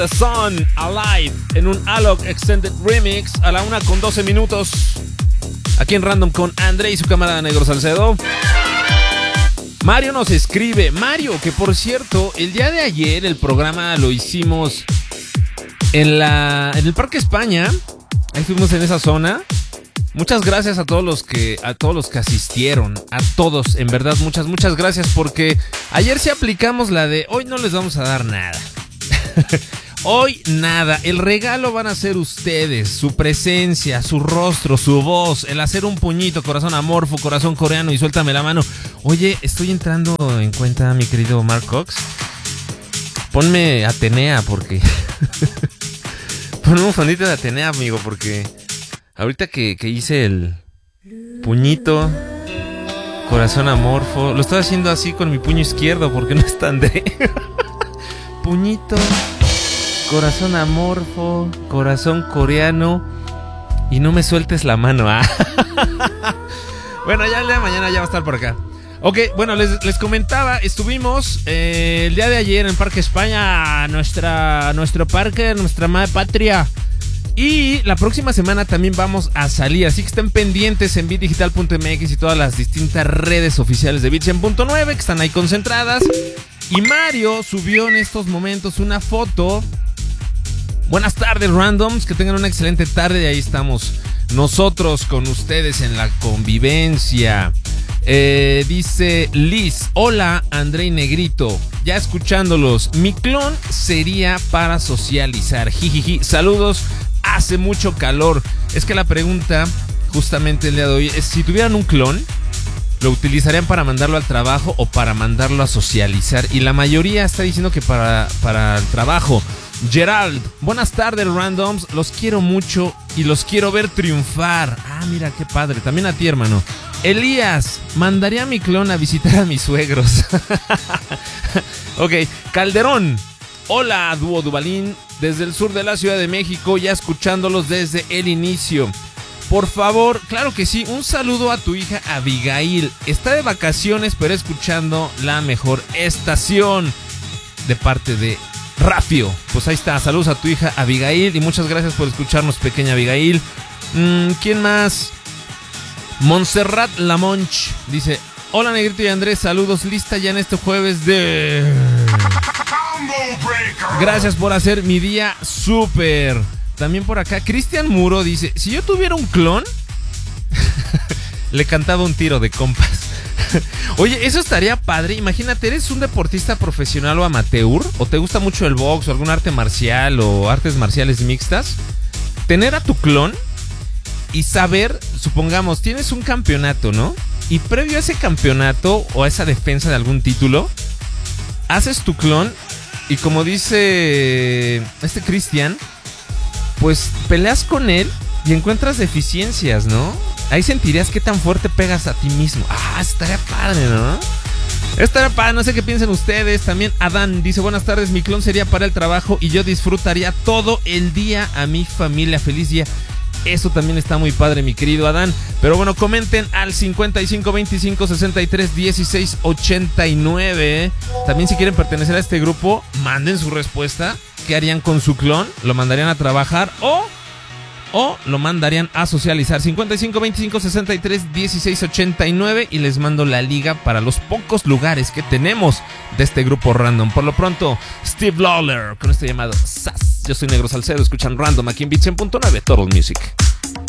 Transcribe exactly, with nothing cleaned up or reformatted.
The Sun Alive en un Alok Extended Remix a la una con doce minutos. Aquí en Random con André y su camarada Negro Salcedo. Mario nos escribe. Mario, que por cierto, el día de ayer el programa lo hicimos en, la, en el Parque España. Ahí estuvimos en esa zona. Muchas gracias a todos los que a todos los que asistieron, a todos, en verdad, muchas, muchas gracias, porque ayer sí aplicamos la de hoy no les vamos a dar nada. Hoy nada, el regalo van a ser ustedes, su presencia, su rostro, su voz, el hacer un puñito, corazón amorfo, corazón coreano y suéltame la mano. Oye, estoy entrando en cuenta, mi querido Mark Cox. Ponme Atenea, porque... Ponme un fondito de Atenea, amigo, porque... Ahorita que, que hice el puñito, corazón amorfo, lo estoy haciendo así con mi puño izquierdo porque no está André. Puñito, corazón amorfo, corazón coreano y no me sueltes la mano. ¿Ah? Bueno, ya el día de mañana ya va a estar por acá. Ok, bueno, les, les comentaba, estuvimos eh, el día de ayer en Parque España, nuestra, nuestro parque, nuestra madre patria. Y la próxima semana también vamos a salir, así que estén pendientes en beat digital punto m x y todas las distintas redes oficiales de Beat cien punto nueve que están ahí concentradas. Y Mario subió en estos momentos una foto. Buenas tardes, Randoms, que tengan una excelente tarde. Y ahí estamos nosotros con ustedes en la convivencia. Eh, dice Liz, hola André y Negrito, ya escuchándolos, mi clon sería para socializar, jijiji, saludos, hace mucho calor. Es que la pregunta justamente el día de hoy es si tuvieran un clon, ¿lo utilizarían para mandarlo al trabajo o para mandarlo a socializar? Y la mayoría está diciendo que para, para el trabajo. Gerald, buenas tardes, Randoms, los quiero mucho y los quiero ver triunfar. Ah, mira qué padre, también a ti, hermano. Elías, mandaría a mi clon a visitar a mis suegros. Ok, Calderón, hola, dúo Dubalín, desde el sur de la Ciudad de México, ya escuchándolos desde el inicio. Por favor, claro que sí, un saludo a tu hija Abigail. Está de vacaciones, pero escuchando la mejor estación, de parte de Rafio. Pues ahí está, saludos a tu hija Abigail y muchas gracias por escucharnos, pequeña Abigail. Mm, ¿Quién más? Montserrat Lamonch dice, hola Negrito y Andrés, saludos, lista ya en este jueves de... Gracias por hacer mi día súper. También por acá, Cristian Muro dice, si yo tuviera un clon, le cantaba un tiro de compas. Oye, eso estaría padre. Imagínate, eres un deportista profesional o amateur, o te gusta mucho el box o algún arte marcial o artes marciales mixtas. Tener a tu clon y saber, supongamos, tienes un campeonato, ¿no? Y previo a ese campeonato o a esa defensa de algún título, haces tu clon y como dice este Cristian, pues peleas con él y encuentras deficiencias, ¿no? Ahí sentirías qué tan fuerte pegas a ti mismo. Ah, estaría padre, ¿no? Estaría padre, no sé qué piensen ustedes. También Adán dice, buenas tardes, mi clon sería para el trabajo y yo disfrutaría todo el día a mi familia. Feliz día. Eso también está muy padre, mi querido Adán. Pero bueno, comenten al cincuenta y cinco veinticinco sesenta y tres dieciséis ochenta y nueve. También si quieren pertenecer a este grupo, manden su respuesta. ¿Qué harían con su clon? ¿Lo mandarían a trabajar o, o lo mandarían a socializar? cincuenta y cinco veinticinco sesenta y tres dieciséis ochenta y nueve y les mando la liga para los pocos lugares que tenemos de este grupo random. Por lo pronto, Steve Lawler con este llamado Sass. Yo soy Negro Salcedo, escuchan Random aquí en Beat cien punto nueve, Total Music.